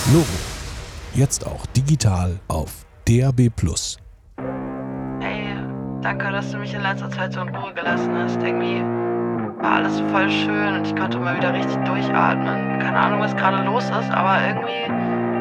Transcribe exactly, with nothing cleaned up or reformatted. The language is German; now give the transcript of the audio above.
Loro. Jetzt auch digital auf D A B plus. Hey, danke, dass du mich in letzter Zeit so in Ruhe gelassen hast. Irgendwie war alles voll schön und ich konnte mal wieder richtig durchatmen. Keine Ahnung, was gerade los ist, aber irgendwie